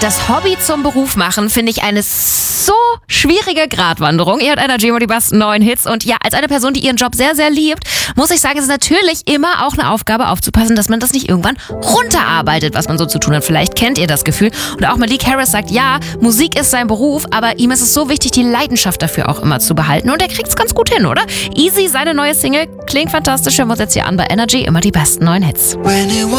Das Hobby zum Beruf machen, finde ich eine so schwierige Gratwanderung. Ihr hört Energy immer die besten neuen Hits. Und ja, als eine Person, die ihren Job sehr, sehr liebt, muss ich sagen, es ist natürlich immer auch eine Aufgabe aufzupassen, dass man das nicht irgendwann runterarbeitet, was man so zu tun hat. Vielleicht kennt ihr das Gefühl. Und auch Malik Harris sagt, ja, Musik ist sein Beruf, aber ihm ist es so wichtig, die Leidenschaft dafür auch immer zu behalten. Und er kriegt es ganz gut hin, oder? Easy, seine neue Single, klingt fantastisch. Hören wir uns jetzt hier an bei Energy, immer die besten neuen Hits.